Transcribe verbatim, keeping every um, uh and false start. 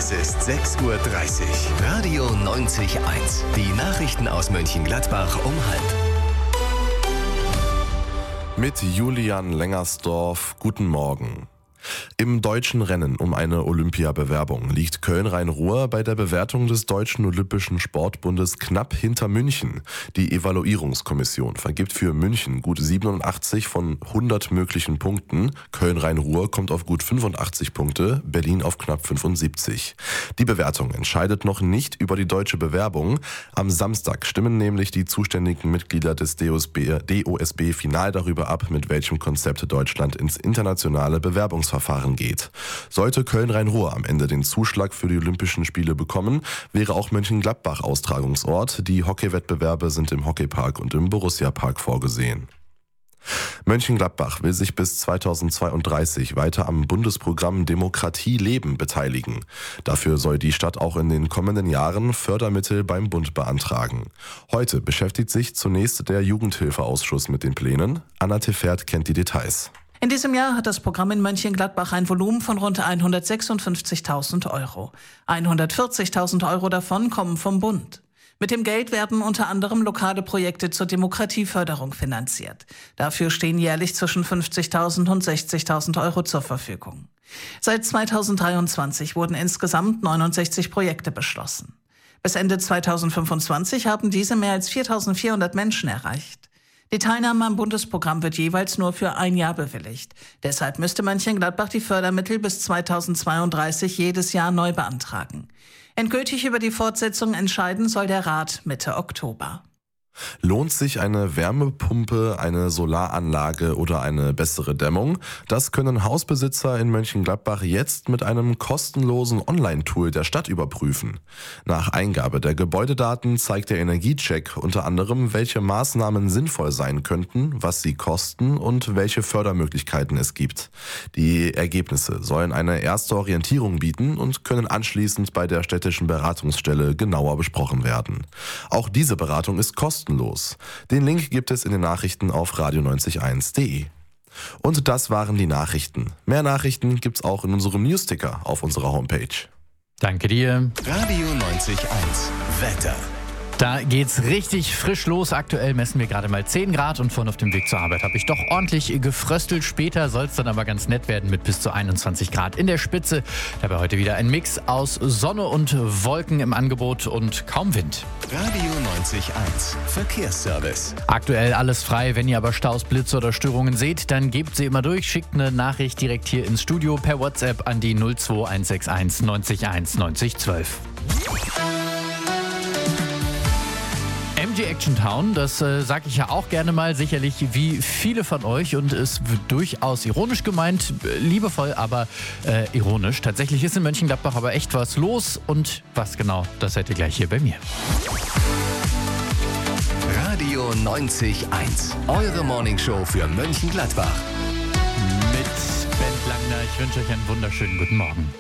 Es ist sechs Uhr dreißig. Radio neunzig Komma eins. Die Nachrichten aus Mönchengladbach um halb. Mit Julian Lengersdorf, guten Morgen. Im deutschen Rennen um eine Olympiabewerbung liegt Köln-Rhein-Ruhr bei der Bewertung des Deutschen Olympischen Sportbundes knapp hinter München. Die Evaluierungskommission vergibt für München gut siebenundachtzig von hundert möglichen Punkten. Köln-Rhein-Ruhr kommt auf gut fünfundachtzig Punkte, Berlin auf knapp fünfundsiebzig. Die Bewertung entscheidet noch nicht über die deutsche Bewerbung. Am Samstag stimmen nämlich die zuständigen Mitglieder des D O S B final darüber ab, mit welchem Konzept Deutschland ins internationale Bewerbungsverfahren geht. Sollte Köln-Rhein-Ruhr am Ende den Zuschlag für die Olympischen Spiele bekommen, wäre auch Mönchengladbach Austragungsort. Die Hockeywettbewerbe sind im Hockeypark und im Borussia-Park vorgesehen. Mönchengladbach will sich bis zweitausendzweiunddreißig weiter am Bundesprogramm Demokratie leben beteiligen. Dafür soll die Stadt auch in den kommenden Jahren Fördermittel beim Bund beantragen. Heute beschäftigt sich zunächst der Jugendhilfeausschuss mit den Plänen. Anna Teffert kennt die Details. In diesem Jahr hat das Programm in Mönchengladbach ein Volumen von rund hundertsechsundfünfzigtausend Euro. hundertvierzigtausend Euro davon kommen vom Bund. Mit dem Geld werden unter anderem lokale Projekte zur Demokratieförderung finanziert. Dafür stehen jährlich zwischen fünfzigtausend und sechzigtausend Euro zur Verfügung. Seit zweitausenddreiundzwanzig wurden insgesamt neunundsechzig Projekte beschlossen. Bis Ende zweitausendfünfundzwanzig haben diese mehr als viertausendvierhundert Menschen erreicht. Die Teilnahme am Bundesprogramm wird jeweils nur für ein Jahr bewilligt. Deshalb müsste Mönchengladbach die Fördermittel bis zweitausendzweiunddreißig jedes Jahr neu beantragen. Endgültig über die Fortsetzung entscheiden soll der Rat Mitte Oktober. Lohnt sich eine Wärmepumpe, eine Solaranlage oder eine bessere Dämmung? Das können Hausbesitzer in Mönchengladbach jetzt mit einem kostenlosen Online-Tool der Stadt überprüfen. Nach Eingabe der Gebäudedaten zeigt der Energiecheck unter anderem, welche Maßnahmen sinnvoll sein könnten, was sie kosten und welche Fördermöglichkeiten es gibt. Die Ergebnisse sollen eine erste Orientierung bieten und können anschließend bei der städtischen Beratungsstelle genauer besprochen werden. Auch diese Beratung ist kostenlos. Den Link gibt es in den Nachrichten auf radio neunzig Komma eins punkt de. Und das waren die Nachrichten. Mehr Nachrichten gibt's auch in unserem Newsticker auf unserer Homepage. Danke dir. Radio neunzig Komma eins. Wetter. Da geht's richtig frisch los. Aktuell messen wir gerade mal zehn Grad und vorhin auf dem Weg zur Arbeit habe ich doch ordentlich gefröstelt. Später soll es dann aber ganz nett werden mit bis zu einundzwanzig Grad in der Spitze. Dabei heute wieder ein Mix aus Sonne und Wolken im Angebot und kaum Wind. Radio neunzig Komma eins. Verkehrsservice. Aktuell alles frei. Wenn ihr aber Staus, Blitze oder Störungen seht, dann gebt sie immer durch. Schickt eine Nachricht direkt hier ins Studio per WhatsApp an die null zwei eins sechs eins neunzig eins neunzig zwölf. M G Action Town, das äh, sage ich ja auch gerne mal, sicherlich wie viele von euch und es wird durchaus ironisch gemeint, liebevoll, aber äh, ironisch. Tatsächlich ist in Mönchengladbach aber echt was los und was genau, das seid ihr gleich hier bei mir. Radio neunzig Komma eins. Eure Morningshow für Mönchengladbach. Mit Ben Langner, ich wünsche euch einen wunderschönen guten Morgen.